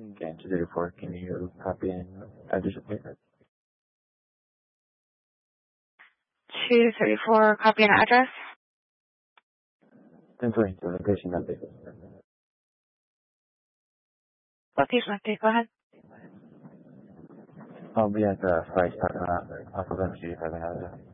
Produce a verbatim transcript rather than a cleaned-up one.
Okay, two thirty-four, can you copy and address the paper? two thirty-four, copy and address? ten twenty-two, location update. Location update, go ahead. I'll be at the Fry's parking lot off of M C if I can have that.